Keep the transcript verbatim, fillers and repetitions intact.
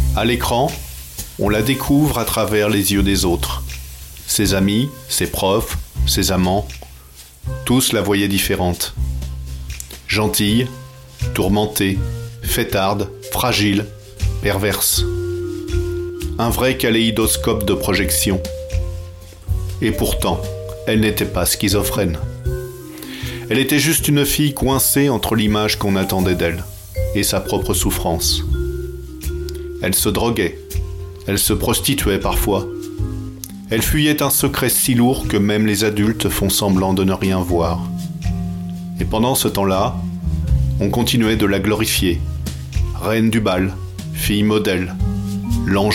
À l'écran, on la découvre à travers les yeux des autres. Ses amis, ses profs, ses amants, tous la voyaient différente. Gentille, tourmentée, fêtarde, fragile, perverse. Un vrai kaléidoscope de projection. Et pourtant, elle n'était pas schizophrène. Elle était juste une fille coincée entre l'image qu'on attendait d'elle et sa propre souffrance. Elle se droguait, elle se prostituait parfois. Elle fuyait un secret si lourd que même les adultes font semblant de ne rien voir. Et pendant ce temps-là, on continuait de la glorifier. Reine du bal, fille modèle,